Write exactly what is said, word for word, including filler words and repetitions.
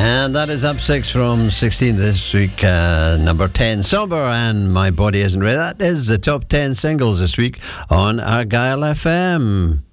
And that is up six from sixteen this week. Uh, number ten, Somber and My Body Isn't Ready. That is the top ten singles this week on Argyle F M.